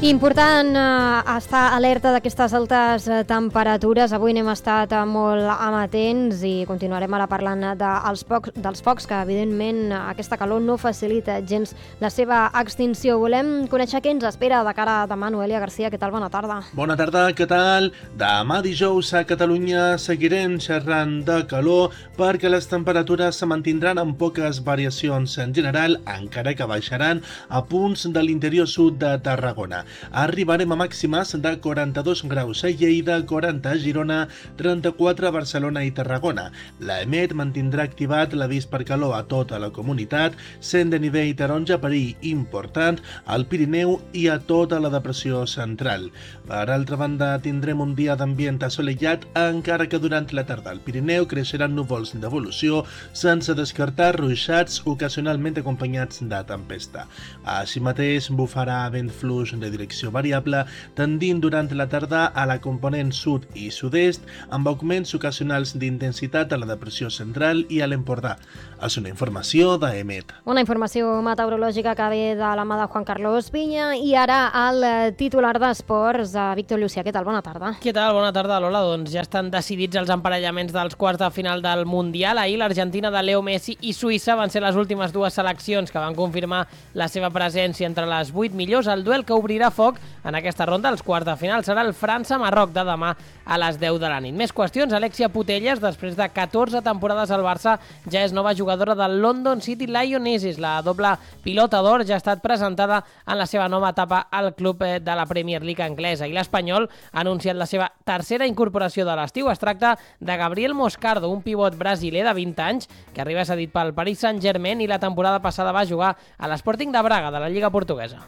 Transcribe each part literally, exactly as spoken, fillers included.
Important eh, estar alerta d'aquestes altes eh, temperatures. Avui n'hem estat eh, molt amatents i continuarem ara parlant dels focs, dels focs que evidentment aquesta calor no facilita gens la seva extinció. Volem conèixer què ens espera de cara a demà. Noelia Garcia, què tal? Bona tarda. Bona tarda, què tal? Demà dijous a Catalunya seguirem xerrant de calor perquè les temperatures se mantindran amb poques variacions en general, encara que baixaran a punts de l'interior sud de Tarragona. Arribarem a màximes de quaranta-dos graus a Lleida, quaranta a Girona, trenta-quatre a Barcelona i Tarragona. L'EMET mantindrà activat l'avís per calor a tota la comunitat, sent de nivell taronja perill important al Pirineu i a tota la depressió central. Per altra banda, tindrem un dia d'ambient assolellat, encara que durant la tarda al Pirineu creixeran núvols d'evolució, sense descartar ruixats ocasionalment acompanyats de tempesta. Així mateix, bufarà vent fluix de direcció variable, tendint durant la tarda a la component sud i sud-est, amb augments ocasionals d'intensitat a la depressió central i a l'Empordà. És una informació d'EMET. Una informació meteorològica que ve de la mà de Juan Carlos Viña i ara el titular d'esports, Víctor Llucià. Què tal? Bona tarda. Què tal? Bona tarda, Lola. Doncs ja estan decidits els emparellaments dels quarts de final del Mundial. Ahir l'Argentina de Leo Messi i Suïssa van ser les últimes dues seleccions que van confirmar la seva presència entre les vuit millors. El duel que obrirà foc en aquesta ronda, els quarts de final, serà el França-Marroc de demà a les deu de la nit. Més qüestions. Alexia Putellas, després de catorze temporades al Barça, ja és nova jugadora del London City Lionesses. La doble pilota d'or ja ha estat presentada en la seva nova etapa al club de la Premier League anglesa. I l'Espanyol ha anunciat la seva tercera incorporació de l'estiu. Es tracta de Gabriel Moscardo, un pivot brasiler de vint anys que arriba cedit pel Paris Saint-Germain i la temporada passada va jugar a l'Sporting de Braga de la Lliga Portuguesa.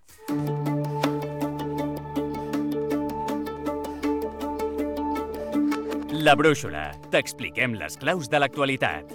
La Brúixola. T'expliquem les claus de l'actualitat.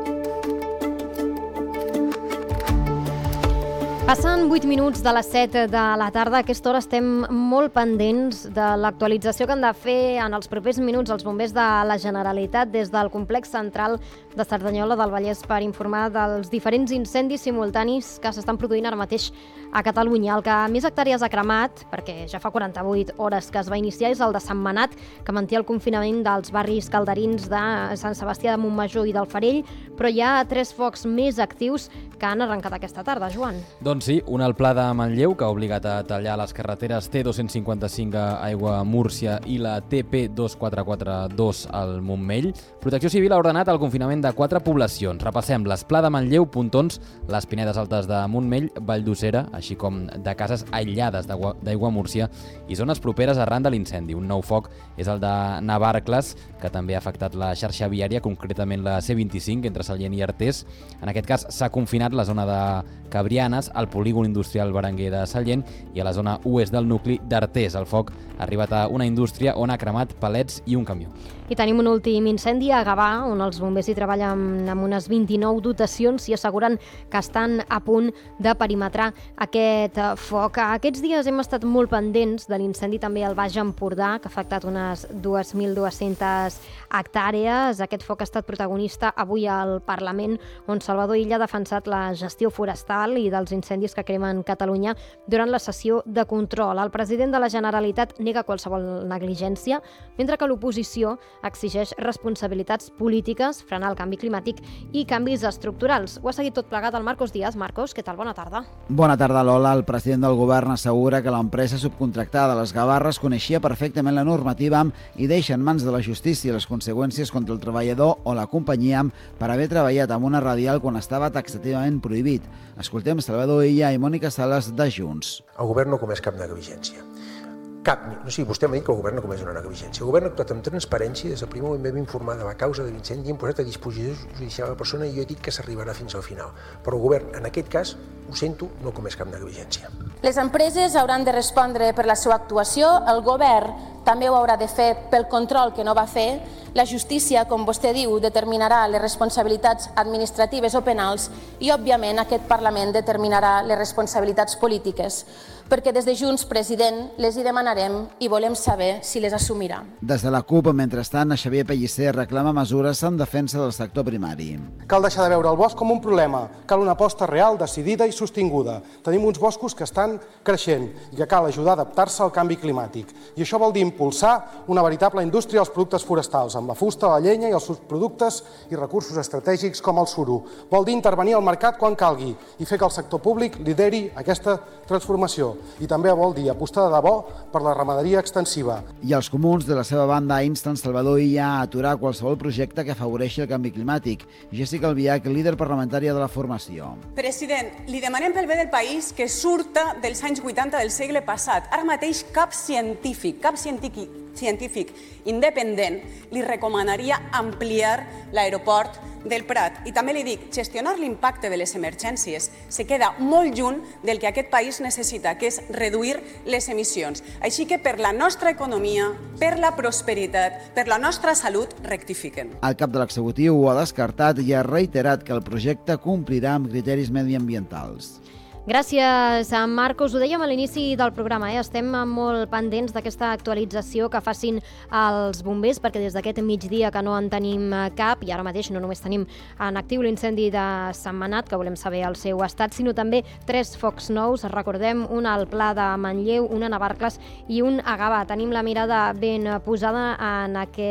Passen vuit minuts de les set de la tarda. A aquesta hora estem molt pendents de l'actualització que han de fer en els propers minuts els bombers de la Generalitat des del complex central de Cerdanyola del Vallès per informar dels diferents incendis simultanis que s'estan produint ara mateix a Catalunya. El que més hectàrees ha cremat, perquè ja fa quaranta-vuit hores que es va iniciar, és el de Sant Manat, que manté el confinament dels barris calderins de Sant Sebastià de Montmajor i del Farell, però hi ha tres focs més actius que han arrencat aquesta tarda. Joan. Doncs sí, un al Pla de Manlleu, que ha obligat a tallar les carreteres T dos-cents cinquanta-cinc a Aigua Múrcia i la T P dos quatre quatre dos al Montmell. Protecció Civil ha ordenat el confinament de quatre poblacions. Repassem: les Pla de Manlleu, Pontons, les Pinedes Altes de Montmell, Vall d'Ucera, així com de cases aïllades d'Aigua Múrcia i zones properes arran de l'incendi. Un nou foc és el de Navarcles, que també ha afectat la xarxa viària, concretament la C vint-i-cinc entre Sallent i Artés. En aquest cas s'ha confinat la zona de Cabrianes, al polígon industrial Berenguer de Sallent i a la zona oest del nucli d'Artés. El foc ha arribat a una indústria on ha cremat palets i un camió. I tenim un últim incendi a Gavà, on els bombers hi treballen amb unes vint-i-nou dotacions i asseguren que estan a punt de perimetrar aquest foc. Aquests dies hem estat molt pendents de l'incendi també al Baix Empordà, que ha afectat unes dues mil dues-centes hectàrees. Aquest foc ha estat protagonista avui al Parlament, on Salvador Illa ha defensat la gestió forestal i dels incendis que cremen Catalunya durant la sessió de control. El president de la Generalitat nega qualsevol negligència, mentre que l'oposició exigeix responsabilitats polítiques, frenar el canvi climàtic i canvis estructurals. Ho ha seguit tot plegat el Marcos Díaz. Marcos, què tal? Bona tarda. Bona tarda, Lola. El president del govern assegura que l'empresa subcontractada de les Gavarres coneixia perfectament la normativa i deixa en mans de la justícia les conseqüències contra el treballador o la companyia per haver treballat amb una radial quan estava taxativament prohibit. Escoltem Salvador Illa i Mònica Sales de Junts. El govern no comès cap negligència. Cap, no sigui, vostè m'ha dit que el govern no comés una negligència. El govern ha actuat amb transparència, des del primer moment vam informar de la causa de l'incendi i hem posat a disposició judicial a la persona i jo he dit que s'arribarà fins al final. Però el govern, en aquest cas, ho sento, no comés cap negligència. Les empreses hauran de respondre per la seva actuació. El govern també ho haurà de fer pel control que no va fer. La justícia, com vostè diu, determinarà les responsabilitats administratives o penals i, òbviament, aquest Parlament determinarà les responsabilitats polítiques, perquè des de Junts, president, les hi demanarem i volem saber si les assumirà. Des de la CUP, mentrestant, a Xavier Pellicer reclama mesures en defensa del sector primari. Cal deixar de veure el bosc com un problema, cal una aposta real, decidida i sostinguda. Tenim uns boscos que estan creixent i que cal ajudar a adaptar-se al canvi climàtic. I això vol dir impulsar una veritable indústria dels productes forestals, amb la fusta, la llenya i els subproductes i recursos estratègics com el suro. Vol dir intervenir al mercat quan calgui i fer que el sector públic lideri aquesta transformació. I també vol dir apostar de debò per la ramaderia extensiva. I els comuns, de la seva banda, insten Salvador Illa a aturar qualsevol projecte que afavoreixi el canvi climàtic. Jessica Albiach, líder parlamentària de la formació. President, li demanem pel bé del país que surta dels anys vuitanta del segle passat. Ara mateix cap científic, cap científic, científic independent li recomanaria ampliar l'aeroport del Prat. I també li dic, gestionar l'impacte de les emergències se queda molt lluny del que aquest país necessita, que és reduir les emissions. Així que per la nostra economia, per la prosperitat, per la nostra salut, rectifiquen. El cap de l'executiu ho ha descartat i ha reiterat que el projecte complirà amb criteris mediambientals. Gràcies, Marcos. Ho dèiem a l'inici del programa, eh? Estem molt pendents d'aquesta actualització que facin els bombers, perquè des d'aquest migdia que no en tenim cap, i ara mateix no només tenim en actiu l'incendi de Sentmenat, que volem saber el seu estat, sinó també tres focs nous. Recordem, un al Pla de Manlleu, un a Navarcles i un a Gavà. Tenim la mirada ben posada en aquest